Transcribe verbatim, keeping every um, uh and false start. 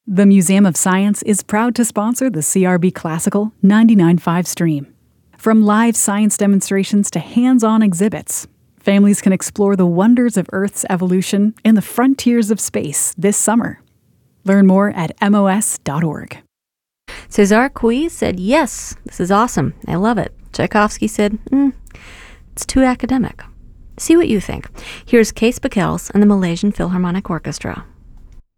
The Museum of Science is proud to sponsor the C R B Classical ninety-nine point five stream. From live science demonstrations to hands-on exhibits, families can explore the wonders of Earth's evolution and the frontiers of space this summer. Learn more at M O S dot org. Cesar Cui said, yes, this is awesome. I love it. Tchaikovsky said, mm, it's too academic. See what you think. Here's Kees Bekels and the Malaysian Philharmonic Orchestra.